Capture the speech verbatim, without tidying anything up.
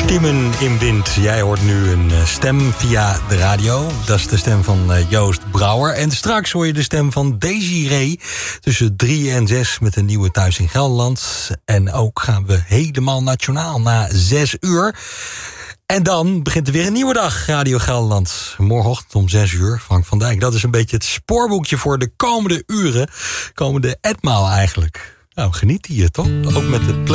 Kiemen in wind. Jij hoort nu een stem via de radio. Dat is de stem van Joost Brouwer. En straks hoor je de stem van Desiree tussen drie en zes met een nieuwe Thuis in Gelderland. En ook gaan we helemaal nationaal na zes uur. En dan begint er weer een nieuwe dag, Radio Gelderland. Morgenochtend om zes uur, Frank van Dijk. Dat is een beetje het spoorboekje voor de komende uren. Komende etmaal eigenlijk. Nou, geniet hier toch? Ook met de play.